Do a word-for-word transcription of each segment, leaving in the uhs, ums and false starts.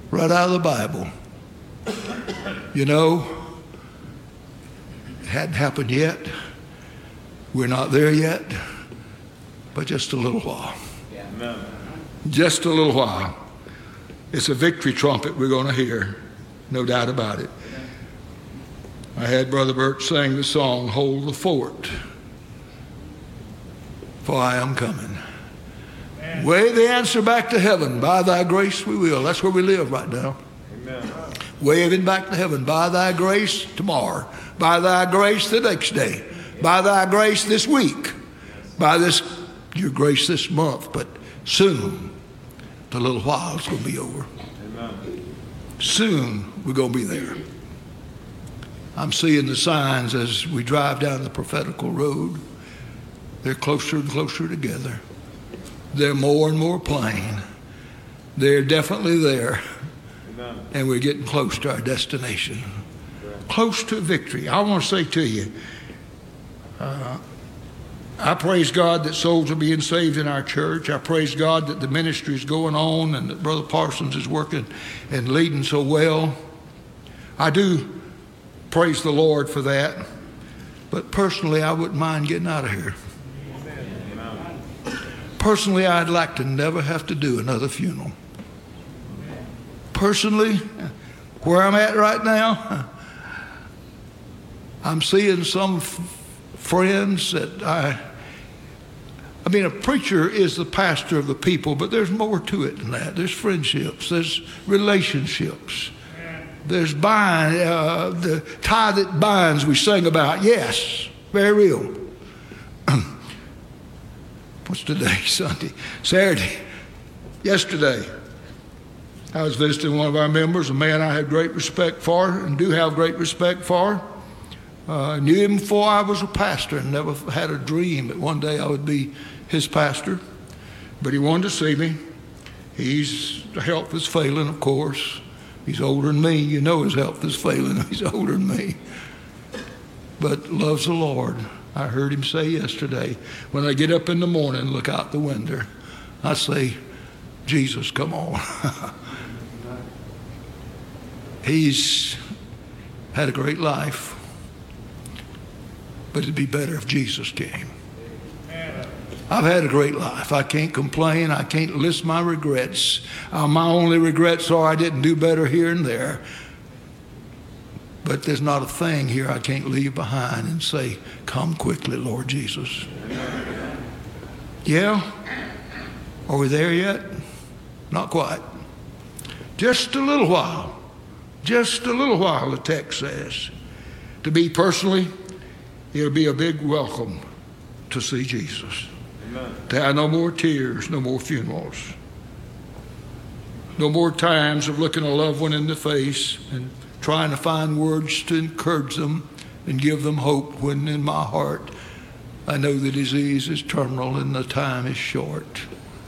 right out of the Bible. You know, it hadn't happened yet. We're not there yet, but just a little while. Amen. Just a little while. It's a victory trumpet we're going to hear, no doubt about it. I had Brother Bert sing the song, "Hold the Fort, for I am coming." Amen. Wave the answer back to heaven, "By thy grace we will." That's where we live right now. Amen. Waving back to heaven, "By thy grace tomorrow, by thy grace the next day, by thy grace this week, by this your grace this month, but soon the little while is going to be over." Amen. Soon we're going to be there. I'm seeing the signs as we drive down the prophetical road. They're closer and closer together. They're more and more plain. They're definitely there. Amen. And we're getting close to our destination. Close to victory. I want to say to you, uh, I praise God that souls are being saved in our church. I praise God that the ministry is going on and that Brother Parsons is working and leading so well. I do praise the Lord for that. But personally, I wouldn't mind getting out of here. Amen. Personally, I'd like to never have to do another funeral. Personally, where I'm at right now, I'm seeing some f- friends that I, I mean, a preacher is the pastor of the people, but there's more to it than that. There's friendships, there's relationships, there's bind, uh, the tie that binds we sing about. Yes, very real. What's today? Sunday, Saturday, yesterday. I was visiting one of our members, a man I had great respect for and do have great respect for. I uh, knew him before I was a pastor and never had a dream that one day I would be his pastor. But he wanted to see me. His health is failing, of course. He's older than me. You know his health is failing. He's older than me. But loves the Lord. I heard him say yesterday, when I get up in the morning and look out the window, I say, "Jesus, come on." He's had a great life, but it'd be better if Jesus came. I've had a great life. I can't complain. I can't list my regrets. Uh, my only regrets are I didn't do better here and there. But there's not a thing here I can't leave behind and say, "Come quickly, Lord Jesus." Yeah? Are we there yet? Not quite. Just a little while. Just a little while, the text says. To me personally, it'll be a big welcome to see Jesus. Amen. To have no more tears, no more funerals. No more times of looking a loved one in the face and trying to find words to encourage them and give them hope when in my heart I know the disease is terminal and the time is short.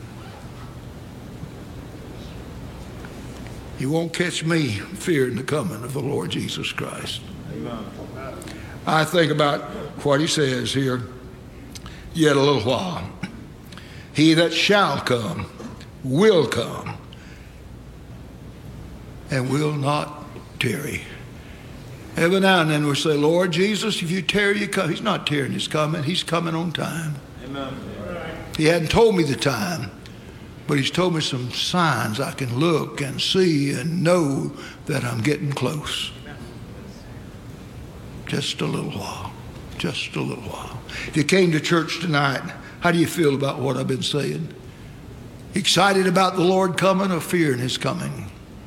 You won't catch me fearing the coming of the Lord Jesus Christ. Amen. I think about what he says here, "Yet a little while. He that shall come will come and will not tarry." Every now and then we say, "Lord Jesus, if you tarry, you come." He's not tarrying, he's coming. He's coming on time. Amen. He hadn't told me the time, but he's told me some signs I can look and see and know that I'm getting close. Just a little while. Just a little while. If you came to church tonight, how do you feel about what I've been saying? Excited about the Lord coming or fearing his coming?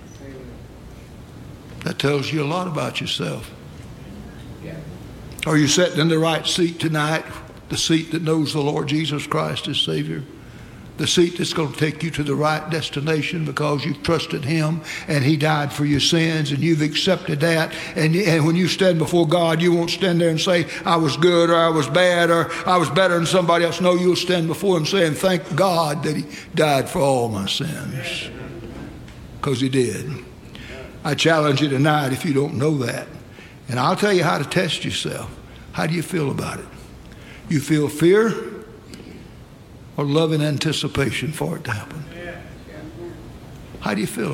That tells you a lot about yourself. Are you sitting in the right seat tonight? The seat that knows the Lord Jesus Christ as Savior? The seat that's going to take you to the right destination because you've trusted him and he died for your sins and you've accepted that. And, and when you stand before God, you won't stand there and say, "I was good," or "I was bad," or "I was better than somebody else." No, you'll stand before him saying, "Thank God that he died for all my sins." Because he did. I challenge you tonight if you don't know that. And I'll tell you how to test yourself. How do you feel about it? You feel fear or love and anticipation for it to happen? How do you feel?